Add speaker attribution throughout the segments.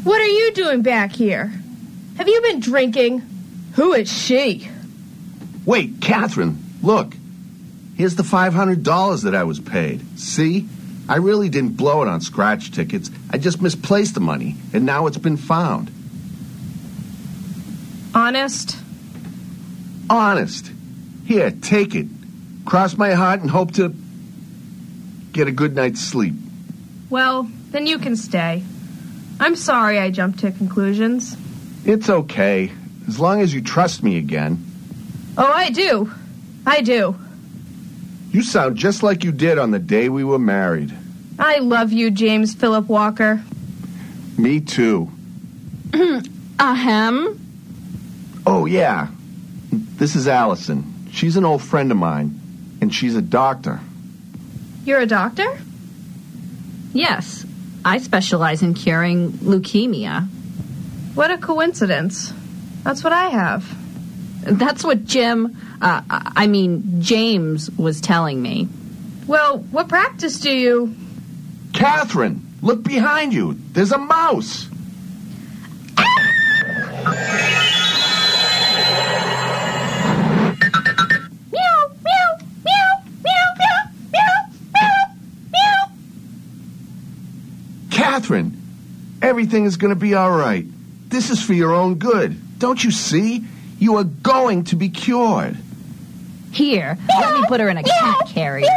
Speaker 1: What are you doing back here? Have you been drinking? Who is she?
Speaker 2: Wait, Catherine, look. Here's the $500 that I was paid. See? I really didn't blow it on scratch tickets. I just misplaced the money, and now it's been found.
Speaker 1: Honest?
Speaker 2: Honest. Here, take it. Cross my heart and hope to get a good night's sleep.
Speaker 1: Well, then you can stay. I'm sorry I jumped to conclusions.
Speaker 2: It's okay, as long as you trust me again.
Speaker 1: Oh, I do. I do.
Speaker 2: You sound just like you did on the day we were married.
Speaker 1: I love you, James Philip Walker.
Speaker 2: Me too.
Speaker 3: Ahem.
Speaker 2: Oh, yeah. This is Allison. She's an old friend of mine, and she's a doctor.
Speaker 1: You're a doctor?
Speaker 3: Yes, I specialize in curing leukemia.
Speaker 1: What a coincidence. That's what I have.
Speaker 3: That's what James was telling me.
Speaker 1: Well, what practice do you...
Speaker 2: Catherine, look behind you. There's a mouse. Catherine, everything is going to be all right. This is for your own good. Don't you see? You are going to be cured.
Speaker 3: Here, let me put her in a cat carrier.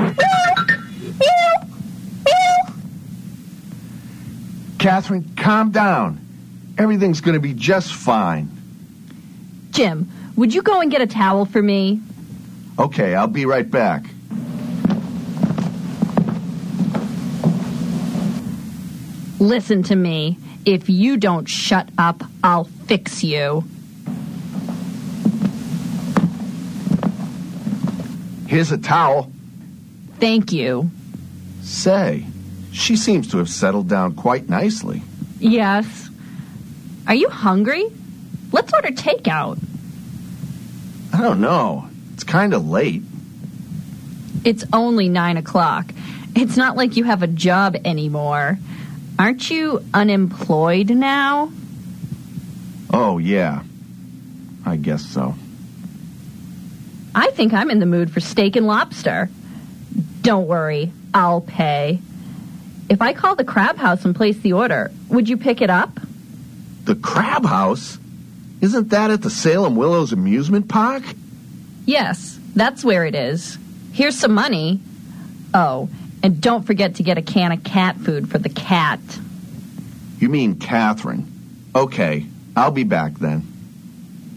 Speaker 2: Catherine, calm down. Everything's going to be just fine.
Speaker 3: Jim, would you go and get a towel for me?
Speaker 2: Okay, I'll be right back.
Speaker 3: Listen to me. If you don't shut up, I'll fix you.
Speaker 2: Here's a towel.
Speaker 3: Thank you.
Speaker 2: Say, she seems to have settled down quite nicely.
Speaker 3: Yes. Are you hungry? Let's order takeout.
Speaker 2: I don't know. It's kind of late.
Speaker 3: It's only 9 o'clock. It's not like you have a job anymore. Aren't you unemployed now?
Speaker 2: Oh, yeah. I guess so.
Speaker 3: I think I'm in the mood for steak and lobster. Don't worry, I'll pay. If I call the Crab House and place the order, would you pick it up?
Speaker 2: The Crab House? Isn't that at the Salem Willows Amusement Park?
Speaker 3: Yes, that's where it is. Here's some money. Oh, and don't forget to get a can of cat food for the cat.
Speaker 2: You mean Catherine. Okay, I'll be back then.